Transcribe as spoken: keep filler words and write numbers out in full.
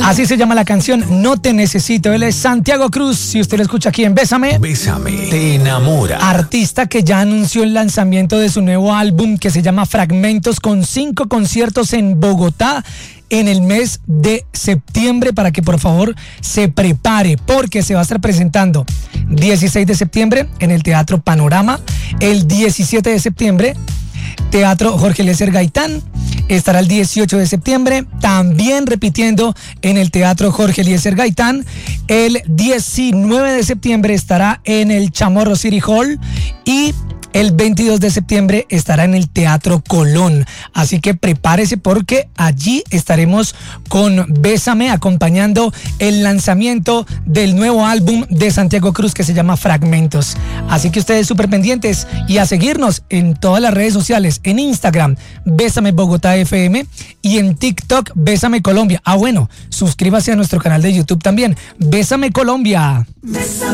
Así se llama la canción, No Te Necesito. Él es Santiago Cruz, si usted lo escucha aquí en Bésame. Bésame, te enamora. Artista que ya anunció el lanzamiento de su nuevo álbum que se llama Fragmentos, con cinco conciertos en Bogotá en el mes de septiembre, para que por favor se prepare, porque se va a estar presentando dieciséis de septiembre en el Teatro Panorama, el diecisiete de septiembre Teatro Jorge Eliezer Gaitán, estará el dieciocho de septiembre, también repitiendo en el Teatro Jorge Eliezer Gaitán, el diecinueve de septiembre estará en el Chamorro City Hall y el veintidós de septiembre estará en el Teatro Colón. Así que prepárese, porque allí estaremos con Bésame acompañando el lanzamiento del nuevo álbum de Santiago Cruz que se llama Fragmentos. Así que ustedes súper pendientes y a seguirnos en todas las redes sociales, en Instagram, Bésame Bogotá F M, y en TikTok, Bésame Colombia. Ah, bueno, suscríbase a nuestro canal de YouTube también, Bésame Colombia.